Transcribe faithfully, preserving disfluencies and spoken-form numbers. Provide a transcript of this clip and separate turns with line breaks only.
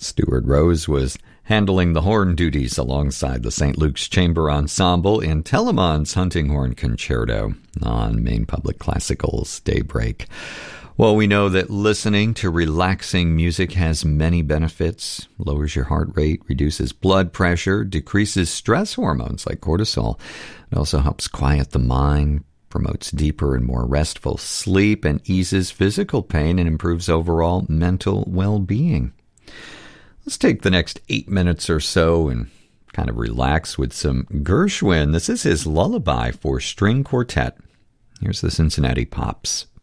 Stuart Rose was handling the horn duties alongside the Saint Luke's Chamber Ensemble in Telemann's Hunting Horn Concerto on Maine Public Classical's Daybreak. Well, we know that listening to relaxing music has many benefits. Lowers your heart rate, reduces blood pressure, decreases stress hormones like cortisol. It also helps quiet the mind, promotes deeper and more restful sleep, and eases physical pain and improves overall mental well-being. Let's take the next eight minutes or so and kind of relax with some Gershwin. This is his lullaby for string quartet. Here's the Cincinnati Pops.